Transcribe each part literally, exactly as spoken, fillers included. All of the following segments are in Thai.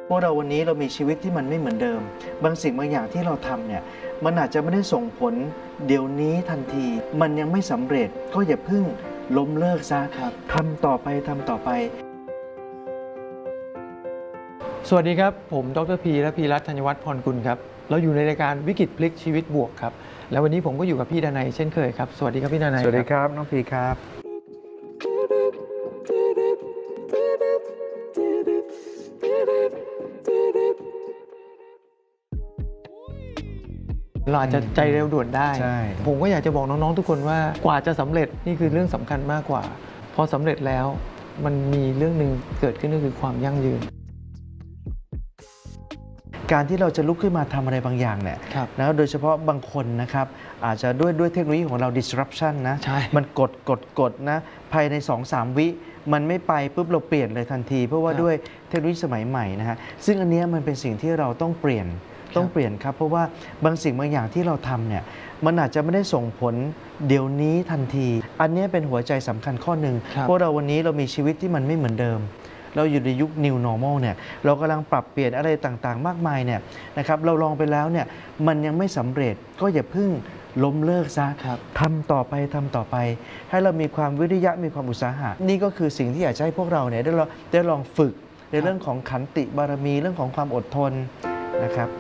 พวกเราวันนี้เรามีชีวิตที่มันไม่เหมือนเดิมบางสิ่งบางอย่างที่เราทำเนี่ยมันอาจจะไม่ได้ส่งผลเดี๋ยวนี้ทันทีมันยังไม่สำเร็จก็อย่าเพิ่งล้มเลิกซะครับทำต่อไปทำต่อไปสวัสดีครับผมดรพีและพีรัตน์ธัญวัฒน์พรกุลครับเราอยู่ในรายการวิกฤตพลิกชีวิตบวกครับแล้ววันนี้ผมก็อยู่กับพี่ดนัยเช่นเคยครับสวัสดีครับพี่ดนัยสวัสดีครับน้องพีครับเราอาจจะใจเร็วด่วนได้ผมก็อยากจะบอกน้องๆทุกคนว่ากว่าจะสำเร็จนี่คือเรื่องสำคัญมากกว่าพอสำเร็จแล้วมันมีเรื่องหนึ่งเกิดขึ้นก็คือความยั่งยืนการที่เราจะลุกขึ้นมาทำอะไรบางอย่างเนี่ยนะโดยเฉพาะบางคนนะครับอาจจะด้วยด้วยเทคโนโลยีของเรา disruption นะมันกดกดกดนะภายใน สองสาม วิมันไม่ไปปุ๊บเราเปลี่ยนเลยทันทีเพราะว่าด้วยเทคโนโลยีสมัยใหม่นะฮะซึ่งอันนี้มันเป็นสิ่งที่เราต้องเปลี่ยนต้องเปลี่ยนครับเพราะว่าบางสิ่งบางอย่างที่เราทำเนี่ยมันอาจจะไม่ได้ส่งผลเดี๋ยวนี้ทันทีอันนี้เป็นหัวใจสำคัญข้อหนึ่งเพราะเราวันนี้เรามีชีวิตที่มันไม่เหมือนเดิมเราอยู่ในยุค New Normal เนี่ยเรากำลังปรับเปลี่ยนอะไรต่างๆมากมายเนี่ยนะครับเราลองไปแล้วเนี่ยมันยังไม่สำเร็จก็อย่าเพิ่งล้มเลิกซะทำต่อไปทำต่อไปให้เรามีความวิริยะมีความอุตสาหะนี่ก็คือสิ่งที่อยากให้พวกเราเนี่ยได้ลองได้ลองฝึกในเรื่องของขันติบารมีเรื่องของความอดทนนะครับ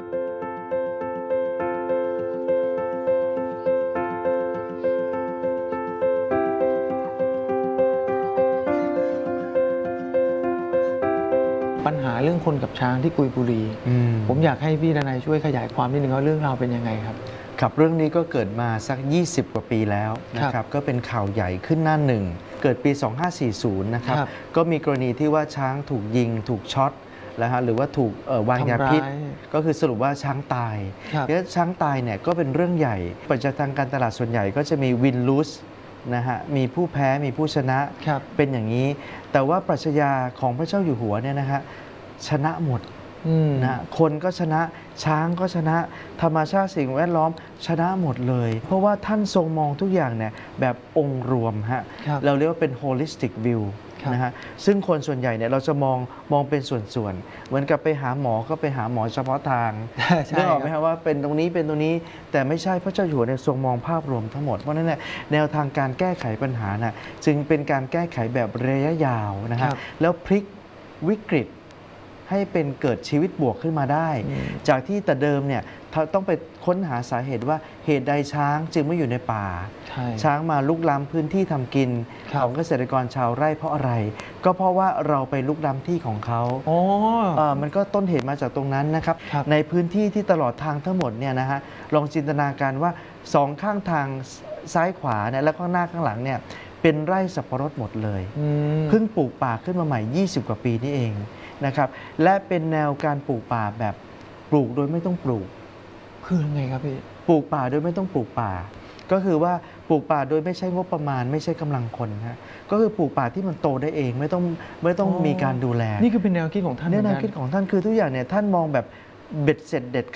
ปัญหาเรื่องคนกับช้างที่กุยบุรีผมอยากให้พี่ดนัยช่วยขยายความนิดนึงว่าเรื่องราวเป็นยังไงครับครับเรื่องนี้ก็เกิดมาสักยี่สิบกว่าปีแล้วนะครับก็เป็นข่าวใหญ่ขึ้นหน้าหนึ่งเกิดปี สองพันห้าร้อยสี่สิบ นะครับก็มีกรณีที่ว่าช้างถูกยิงถูกช็อตแล้วฮะหรือว่าถูกวางยาพิษก็คือสรุปว่าช้างตายแล้วช้างตายเนี่ยก็เป็นเรื่องใหญ่ปัจจัยทางการตลาดส่วนใหญ่ก็จะมีวินลูสนะฮะมีผู้แพ้มีผู้ชนะเป็นอย่างนี้แต่ว่าปรัชญาของพระเจ้าอยู่หัวเนี่ยนะฮะชนะหมดนะคนก็ชนะช้างก็ชนะธรรมชาติสิ่งแวดล้อมชนะหมดเลยเพราะว่าท่านทรงมองทุกอย่างเนี่ยแบบองค์รวมฮะเราเรียกว่าเป็น holistic view นะฮะซึ่งคนส่วนใหญ่เนี่ยเราจะมองมองเป็นส่วนๆเหมือนกับไปหาหมอก็ไปหาหมอเฉพาะทางนึกออกไหมครับว่าเป็นตรงนี้เป็นตรงนี้แต่ไม่ใช่พระเจ้าอยู่หัวเนี่ยทรงมองภาพรวมทั้งหมดเพราะนั้นเนี่ยแนวทางการแก้ไขปัญหาน่ะจึงเป็นการแก้ไขแบบระยะยาวนะฮะแล้วพลิกวิกฤตให้เป็นเกิดชีวิตบวกขึ้นมาได้จากที่แต่เดิมเนี่ยต้องไปค้นหาสาเหตุว่าเหตุใดช้างจึงไม่อยู่ในป่าช้างมาลุกล้ำพื้นที่ทำกินของเกษตรกรชาวไร่เพราะอะไรก็เพราะว่าเราไปลุกล้ำที่ของเขาอ๋อมันก็ต้นเหตุมาจากตรงนั้นนะครับในพื้นที่ที่ตลอดทางทั้งหมดเนี่ยนะฮะลองจินตนาการว่าสองข้างทางซ้ายขวาเนี่ยแล้วก็หน้าข้างหลังเนี่ยเป็นไร่สับปะรดหมดเลยเพิ่งปลูกป่าขึ้นมาใหม่ยี่สิบกว่าปีนี่เองนะครับและเป็นแนวการปลูกป่าแบบปลูกโดยไม่ต้องปลูกคือยังไงครับพี่ปลูกป่าโดยไม่ต้องปลูกป่าก็คือว่าปลูกป่าโดยไม่ใช่งบประมาณไม่ใช่กำลังคนฮะก็คือปลูกป่าที่มันโตได้เองไม่ต้องไม่ต้องมีการดูแลนี่คือเป็นแนวคิดของท่านแนวคิดของท่านคือทุกอย่างเนี่ยท่านมองแบบเบ็ดเสร็จเด็ด